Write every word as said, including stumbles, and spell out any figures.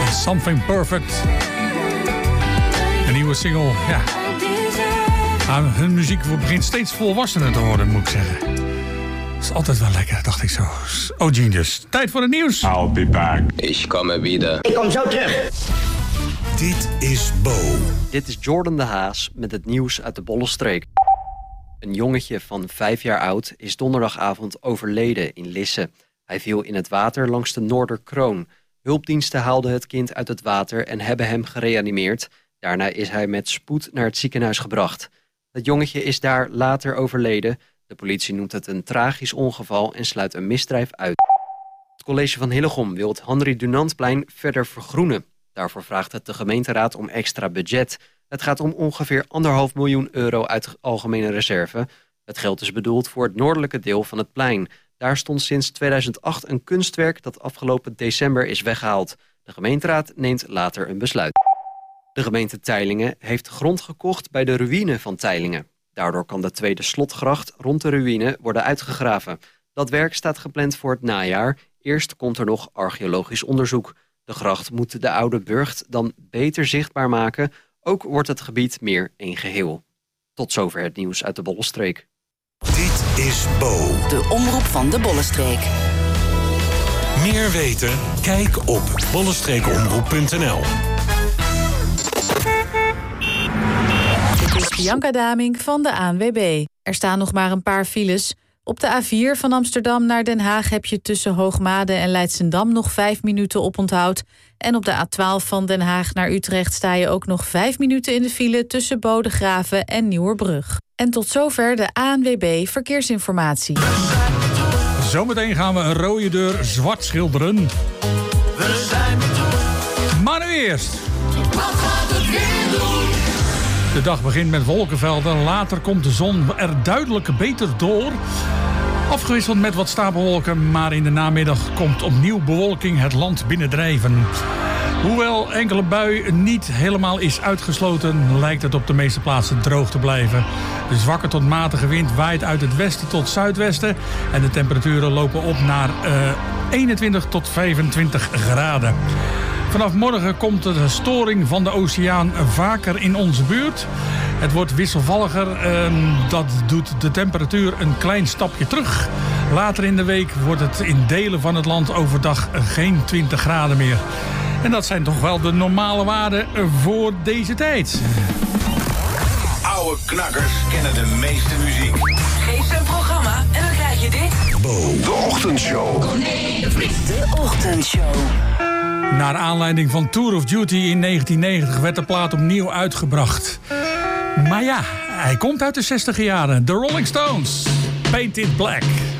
Something Perfect. Een nieuwe single, ja. Nou, hun muziek begint steeds volwassener te worden, moet ik zeggen. Dat is altijd wel lekker, dacht ik zo. Oh, genius. Tijd voor het nieuws. I'll be back. Ik kom er wieder. Ik kom zo terug. Dit is Bo. Dit is Jordan de Haas met het nieuws uit de Bollenstreek. Een jongetje van vijf jaar oud is donderdagavond overleden in Lisse. Hij viel in het water langs de Noorderkroon. Hulpdiensten haalden het kind uit het water en hebben hem gereanimeerd. Daarna is hij met spoed naar het ziekenhuis gebracht. Het jongetje is daar later overleden. De politie noemt het een tragisch ongeval en sluit een misdrijf uit. Het college van Hillegom wil het Henri Dunantplein verder vergroenen. Daarvoor vraagt het de gemeenteraad om extra budget. Het gaat om ongeveer anderhalf miljoen euro uit de algemene reserve. Het geld is bedoeld voor het noordelijke deel van het plein. Daar stond sinds tweeduizend acht een kunstwerk dat afgelopen december is weggehaald. De gemeenteraad neemt later een besluit. De gemeente Teylingen heeft grond gekocht bij de ruïne van Teylingen. Daardoor kan de tweede slotgracht rond de ruïne worden uitgegraven. Dat werk staat gepland voor het najaar. Eerst komt er nog archeologisch onderzoek. De gracht moet de oude burcht dan beter zichtbaar maken. Ook wordt het gebied meer één geheel. Tot zover het nieuws uit de Bollenstreek. Dit is Bo. De omroep van de Bollenstreek. Meer weten? Kijk op bollenstreekomroep punt n l. Dit is Bianca Damink van de A N W B. Er staan nog maar een paar files. Op de A vier van Amsterdam naar Den Haag heb je tussen Hoogmade en Leidschendam nog vijf minuten oponthoud. En op de A twaalf van Den Haag naar Utrecht sta je ook nog vijf minuten in de file tussen Bodegraven en Nieuwerbrug. En tot zover de A N W B Verkeersinformatie. Zometeen gaan we een rode deur zwart schilderen. We zijn betoeld. Maar nu eerst. Wat gaat het weer doen? De dag begint met wolkenvelden. Later komt de zon er duidelijk beter door. Afgewisseld met wat stapelwolken, maar in de namiddag komt opnieuw bewolking het land binnendrijven. Hoewel enkele bui niet helemaal is uitgesloten, lijkt het op de meeste plaatsen droog te blijven. De zwakke tot matige wind waait uit het westen tot zuidwesten en de temperaturen lopen op naar uh, eenentwintig tot vijfentwintig graden. Vanaf morgen komt de storing van de oceaan vaker in onze buurt. Het wordt wisselvalliger. Dat doet de temperatuur een klein stapje terug. Later in de week wordt het in delen van het land overdag geen twintig graden meer. En dat zijn toch wel de normale waarden voor deze tijd. Oude knakkers kennen de meeste muziek. Geef ze een programma en dan krijg je dit. Bo. De Ochtendshow. Nee, de Ochtendshow. Naar aanleiding van Tour of Duty in negentien negentig werd de plaat opnieuw uitgebracht. Maar ja, hij komt uit de zestiger jaren. The Rolling Stones. Paint It Black.